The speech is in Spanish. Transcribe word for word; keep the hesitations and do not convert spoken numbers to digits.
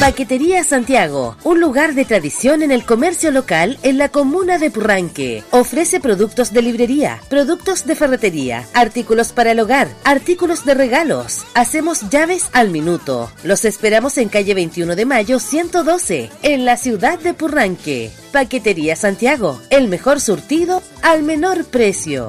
Paquetería Santiago, un lugar de tradición en el comercio local en la comuna de Purranque. Ofrece productos de librería, productos de ferretería, artículos para el hogar, artículos de regalos. Hacemos llaves al minuto. Los esperamos en calle veintiuno de mayo ciento doce, en la ciudad de Purranque. Paquetería Santiago, el mejor surtido al menor precio.